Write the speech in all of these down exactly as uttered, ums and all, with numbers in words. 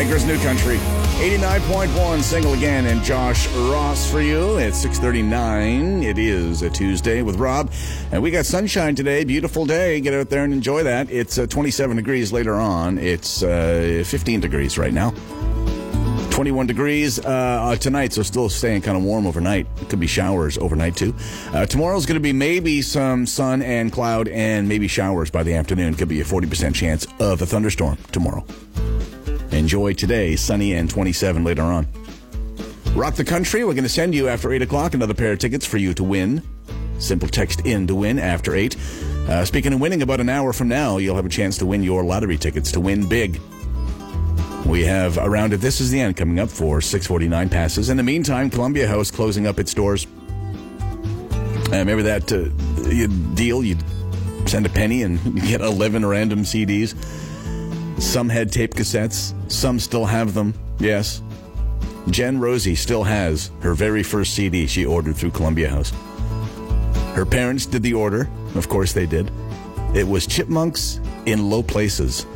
Anchor's New Country. eighty-nine point one, Single Again, and Josh Ross for you at six thirty-nine. It is a Tuesday with Rob, and we got sunshine today. Beautiful day. Get out there and enjoy that. It's uh, twenty-seven degrees later on. It's uh, fifteen degrees right now. twenty-one degrees uh, tonight, so still staying kind of warm overnight. It could be showers overnight, too. Uh, tomorrow's going to be maybe some sun and cloud and maybe showers by the afternoon. Could be a forty percent chance of a thunderstorm tomorrow. Enjoy today, sunny and twenty-seven later on. Rock the Country, we're going to send you after eight o'clock another pair of tickets for you to win. Simple text in to win after eight. Uh, speaking of winning, about an hour from now, you'll have a chance to win your lottery tickets to win big. We have around it, This Is the End, coming up for six forty-nine passes. In the meantime, Columbia House closing up its doors. Uh, remember that uh, deal? You'd send a penny and you get eleven random C Ds. Some had tape cassettes. Some still have them. Yes. Jen Rosie still has her very first C D she ordered through Columbia House. Her parents did the order. Of course they did. It was Chipmunks in Low Places.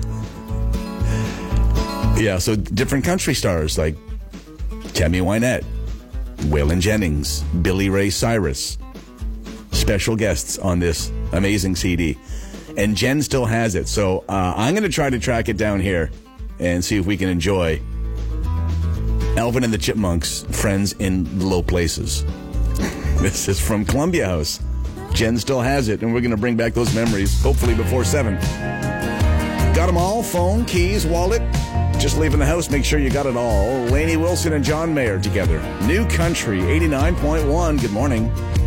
Yeah, so different country stars like Tammy Wynette, Waylon Jennings, Billy Ray Cyrus. Special guests on this amazing C D. And Jen still has it, so uh, I'm going to try to track it down here and see if we can enjoy Alvin and the Chipmunks, Friends in Low Places. This is from Columbia House. Jen still has it, and we're going to bring back those memories, hopefully before seven. Got them all? Phone, keys, wallet? Just leaving the house, make sure you got it all. Lainey Wilson and John Mayer together. New Country, eighty-nine point one. Good morning.